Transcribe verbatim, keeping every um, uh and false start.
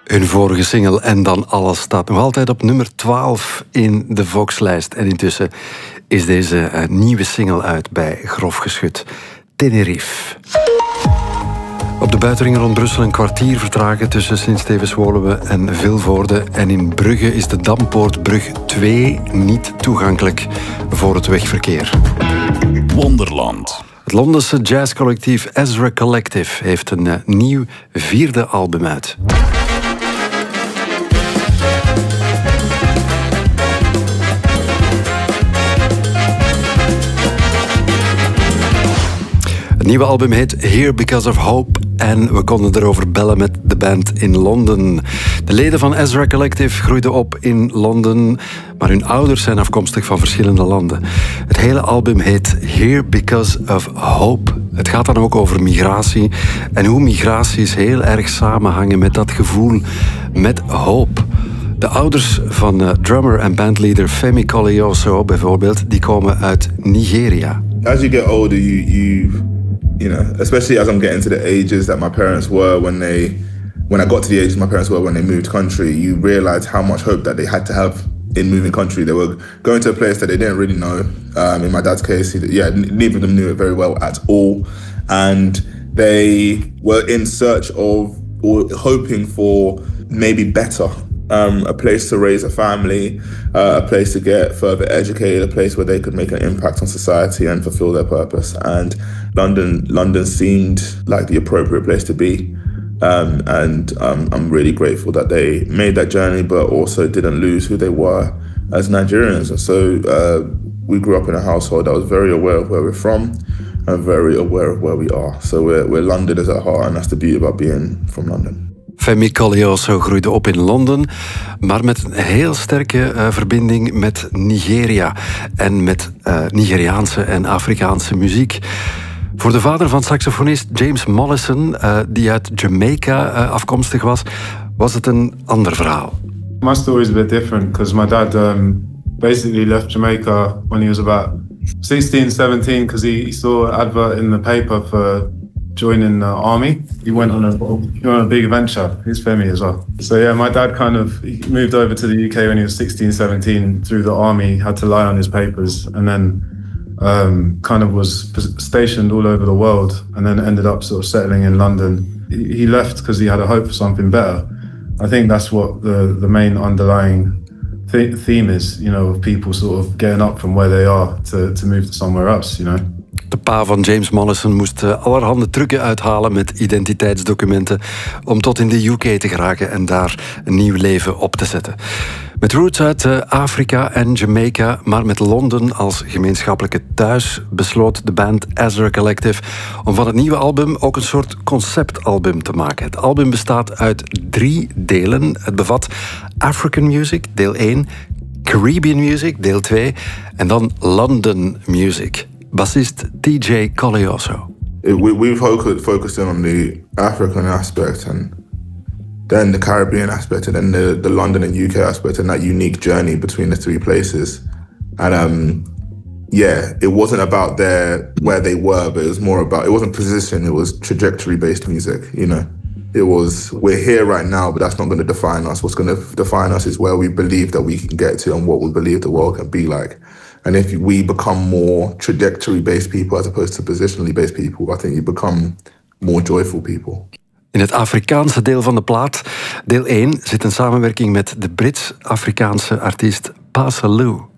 Hun vorige single En dan alles staat nog altijd op nummer twaalf in de Vox-lijst. En intussen is deze uh, nieuwe single uit bij Grof Geschut. Tenerife. Op de buitenringen rond Brussel een kwartier vertragen tussen Sint-Stevens-Woluwe en Vilvoorde. En in Brugge is de Dampoortbrug twee niet toegankelijk voor het wegverkeer. Wonderland. Het Londense jazzcollectief Ezra Collective heeft een uh, nieuw vierde album uit. Het nieuwe album heet Here Because of Hope en we konden erover bellen met de band in Londen. De leden van Ezra Collective groeiden op in Londen, maar hun ouders zijn afkomstig van verschillende landen. Het hele album heet Here Because of Hope. Het gaat dan ook over migratie en hoe migraties heel erg samenhangen met dat gevoel met hoop. De ouders van uh, drummer en bandleader Femi Koleoso bijvoorbeeld, die komen uit Nigeria. As you get older, you you you know, especially as I'm getting to the ages that my parents were when they when I got to the ages my parents were when they moved country, you realize how much hope that they had to have in moving country. They were going to a place that they didn't really know. Um, in my dad's case, he, yeah, neither of them knew it very well at all, and they were in search of or hoping for maybe better. Um, a place to raise a family, uh, a place to get further educated, a place where they could make an impact on society and fulfill their purpose. And London, London seemed like the appropriate place to be. Um, and um, I'm really grateful that they made that journey, but also didn't lose who they were as Nigerians. And so uh, we grew up in a household that was very aware of where we're from and very aware of where we are. So we're, we're Londoners at heart, and that's the beauty about being from London. Femi Koleoso groeide op in Londen, maar met een heel sterke uh, verbinding met Nigeria en met uh, Nigeriaanse en Afrikaanse muziek. Voor de vader van saxofonist James Mollison, uh, die uit Jamaica uh, afkomstig was, was het een ander verhaal. My story is a bit different because my dad um, basically left Jamaica when he was about sixteen, seventeen because he, he saw an advert in the paper for joining the army. He went on a, he went on a big adventure. He's Femi as well. So yeah, my dad kind of he moved over to the U K when he was sixteen, seventeen through the army, had to lie on his papers, and then um, kind of was stationed all over the world, and then ended up sort of settling in London. He, he left because he had a hope for something better. I think that's what the, the main underlying th- theme is, you know, of people sort of getting up from where they are to, to move to somewhere else, you know. De pa van James Mollison moest allerhande trucken uithalen met identiteitsdocumenten om tot in de U K te geraken en daar een nieuw leven op te zetten. Met roots uit Afrika en Jamaica, maar met Londen als gemeenschappelijke thuis, besloot de band Ezra Collective om van het nieuwe album ook een soort conceptalbum te maken. Het album bestaat uit drie delen. Het bevat African Music, deel één, Caribbean Music, deel twee en dan London Music. Bassist T J Koleoso. We, we've focused, focused in on the African aspect and then the Caribbean aspect and then the, the London and U K aspect and that unique journey between the three places. And um, yeah, it wasn't about their where they were, but it was more about, it wasn't position, it was trajectory-based music, you know. It was, we're here right now, but that's not going to define us. What's going to define us is where we believe that we can get to and what we believe the world can be like. And if we become more trajectory-based people as opposed to positionally-based people, I think you become more joyful people. In het Afrikaanse deel van de plaat, deel één, zit een samenwerking met de Brits-Afrikaanse artiest Pa Salieu.